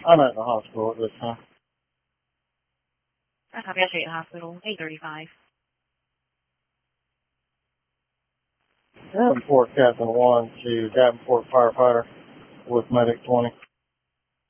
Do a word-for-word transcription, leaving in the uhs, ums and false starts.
I'm at the hospital at this time. I copy. I'll show you the hospital. eight thirty-five. Davenport Captain one to Davenport Firefighter with Medic twenty.